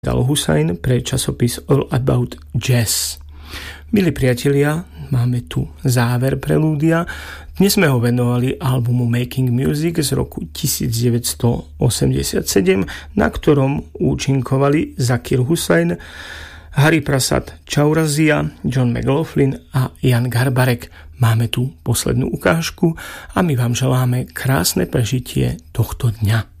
Al Hussein pre časopis All About Jazz. Milí priatelia, máme tu záver prelúdia. Dnes sme ho venovali albumu Making Music z roku 1987, na ktorom účinkovali Zakir Hussain, Hari Prasad Chaurasia, John McLaughlin a Jan Garbarek. Máme tu poslednú ukážku a my vám želáme krásne prežitie tohto dňa.